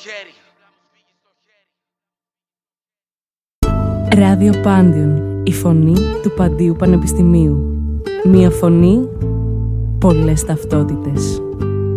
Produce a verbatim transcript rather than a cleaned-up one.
χέρι. Ράδιο Πάντιον, η φωνή του Παντίου Πανεπιστημίου. Μία φωνή, πολλές ταυτότητες.